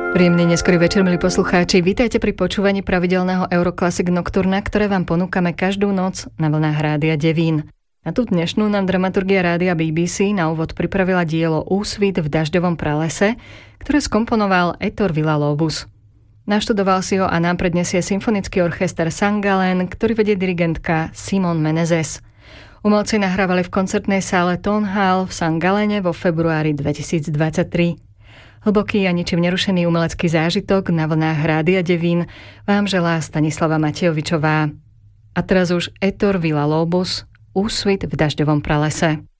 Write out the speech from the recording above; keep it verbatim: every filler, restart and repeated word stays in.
Príjemný neskorý večer, milí poslucháči. Vítajte pri počúvaní pravidelného Euroclassic Nocturna, ktoré vám ponúkame každú noc na vlnách Rádia Devín. Na tú dnešnú nám dramaturgia Rádia bé bé cé na úvod pripravila dielo Úsvit v dažďovom pralese, ktoré skomponoval Ettore Villa-Lobos. Naštudoval si ho a nám predniesie symfonický orchester San Gallen, ktorý vedie dirigentka Simone Menezes. Umelci nahrávali v koncertnej sále Town Hall v San Gallene vo februári dvetisícdvadsaťtri. Hlboký a ničím nerušený umelecký zážitok na vlnách Rádia Devín vám želá Stanislava Matejovičová. A teraz už Ettore Villa-Lobos, Úsvit v dažďovom pralese.